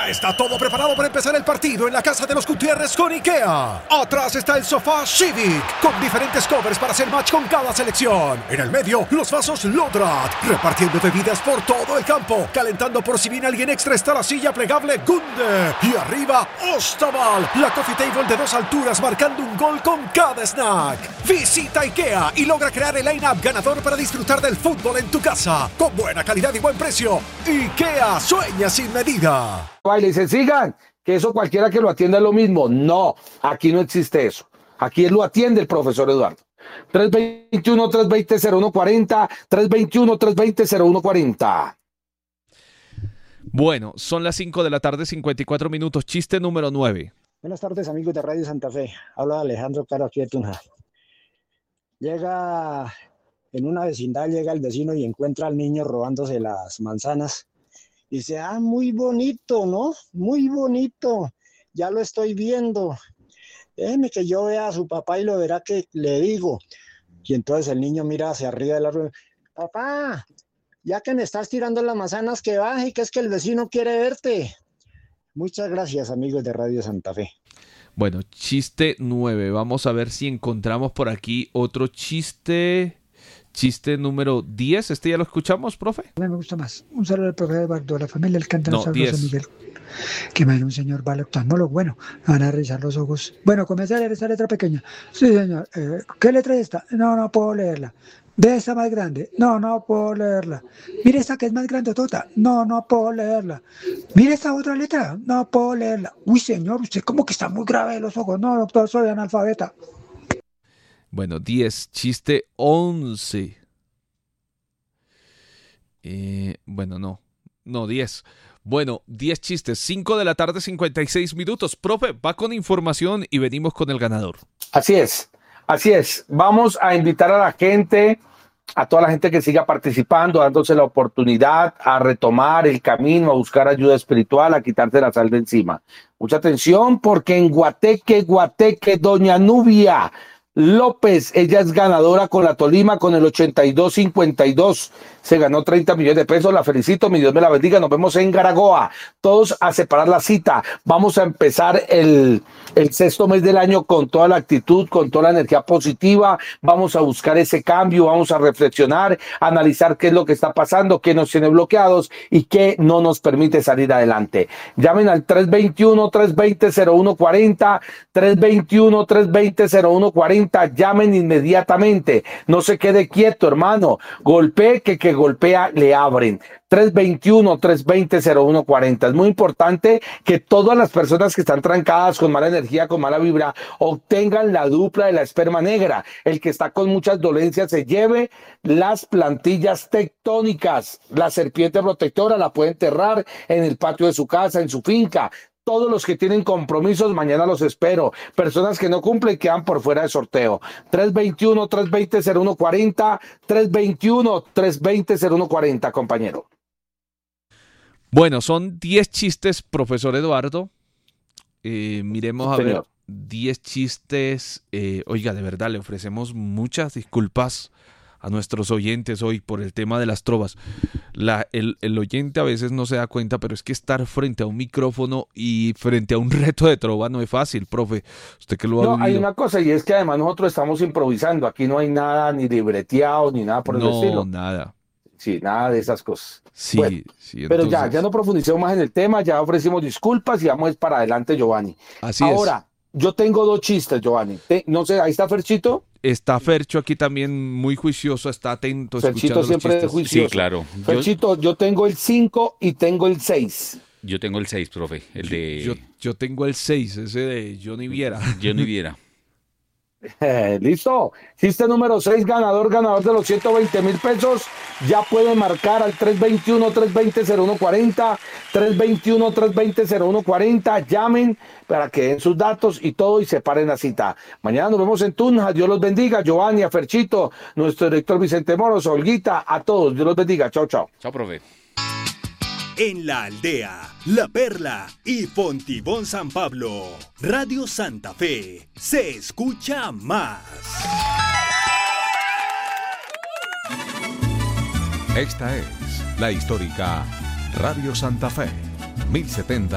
Ya está todo preparado para empezar el partido en la casa de los Gutiérrez con IKEA. Atrás está el sofá Civic, con diferentes covers para hacer match con cada selección. En el medio, los vasos Lodrat, repartiendo bebidas por todo el campo. Calentando por si viene alguien extra está la silla plegable Gunde. Y arriba, Ostaval, la coffee table de 2 alturas marcando un gol con cada snack. Visita IKEA y logra crear el line-up ganador para disfrutar del fútbol en tu casa. Con buena calidad y buen precio. IKEA, sueña sin medida. Baile y se sigan, que eso cualquiera que lo atienda es lo mismo. No, aquí no existe eso. Aquí lo atiende el profesor Eduardo. 321-320-0140, 321-320-0140. Bueno, son las 5 de la tarde, 54 minutos. Chiste número 9. Buenas tardes, amigos de Radio Santa Fe. Habla Alejandro Caro aquí de Tunja. Llega en una vecindad, llega el vecino y encuentra al niño robándose las manzanas. Dice, muy bonito, ¿no? Muy bonito. Ya lo estoy viendo. Déjeme que yo vea a su papá y lo verá que le digo. Y entonces el niño mira hacia arriba del árbol. Papá, ya que me estás tirando las manzanas, que baje, que es que el vecino quiere verte. Muchas gracias, amigos de Radio Santa Fe. Bueno, chiste 9. Vamos a ver si encontramos por aquí otro chiste. Chiste número 10. ¿Este ya lo escuchamos, profe? A mí me gusta más. Un saludo al profe Eduardo, a la familia del Cántaro San 10. Miguel. Que imagina un señor va al oftalmólogo. Bueno, me van a revisar los ojos. Bueno, comienza a leer esa letra pequeña. Sí, señor. ¿Qué letra es esta? No puedo leerla. ¿Ve esta más grande? No puedo leerla. Mire esta que es más grande, tota. No puedo leerla. Mire esta otra letra. No puedo leerla. Uy, señor, usted como que está muy grave de los ojos. No, doctor, soy analfabeta. Bueno, 10. Chiste 11. No, 10. Bueno, 10 chistes. 5 de la tarde, 56 minutos. Profe, va con información y venimos con el ganador. Así es. Vamos a invitar a la gente, a toda la gente que siga participando, dándose la oportunidad a retomar el camino, a buscar ayuda espiritual, a quitarse la sal de encima. Mucha atención, porque en Guateque, doña Nubia López, ella es ganadora con la Tolima con el 82-52. Se ganó 30 millones de pesos. La felicito, mi Dios me la bendiga. Nos vemos en Garagoa. Todos a separar la cita. Vamos a empezar el sexto mes del año con toda la actitud, con toda la energía positiva. Vamos a buscar ese cambio, vamos a reflexionar, analizar qué es lo que está pasando, qué nos tiene bloqueados y qué no nos permite salir adelante. Llamen al 321-320-0140, 321-320-0140. Llamen inmediatamente. No se quede quieto, hermano. Golpee, que golpea le abren. 321-320-0140. Es muy importante que todas las personas que están trancadas con mala energía, con mala vibra, obtengan la dupla de la esperma negra. El que está con muchas dolencias se lleve las plantillas tectónicas. La serpiente protectora la puede enterrar en el patio de su casa, en su finca. Todos los que tienen compromisos, mañana los espero. Personas que no cumplen quedan por fuera de sorteo. 321-320-0140, 321-320-0140, compañero. Bueno, son 10 chistes, profesor Eduardo. Miremos a ver. 10 chistes. Oiga, de verdad, le ofrecemos muchas disculpas a nuestros oyentes hoy por el tema de las trovas. El oyente a veces no se da cuenta, pero es que estar frente a un micrófono y frente a un reto de trova no es fácil, profe. Usted que lo ha vivido. Hay una cosa, y es que además nosotros estamos improvisando. Aquí no hay nada ni libreteado ni nada por el estilo. No, nada. Sí, nada de esas cosas. Sí, bueno, sí. Entonces... Pero ya no profundicemos más en el tema, ya ofrecimos disculpas y vamos para adelante, Giovanni. Así Ahora, yo tengo 2 chistes, Giovanni. No sé, ahí está Ferchito. Está Fercho aquí también muy juicioso, está atento. Ferchito siempre es juicioso. Sí, claro. Ferchito, yo tengo el 5 y tengo el 6. Yo tengo el 6, profe. Yo tengo el 6, ese de Johnny Viera. Johnny Viera. Listo. Chiste número 6, ganador de los 120,000 pesos. Ya puede marcar al 321-320-0140, 321-320-0140. Llamen para que den sus datos y todo y separen la cita. Mañana nos vemos en Tunja. Dios los bendiga. Giovanni, a Ferchito, nuestro director Vicente Moros, Olguita, a todos. Dios los bendiga. Chao, chao. Chao, profe. En La Aldea, La Perla y Fontibón San Pablo, Radio Santa Fe, se escucha más. Esta es la histórica Radio Santa Fe, 1070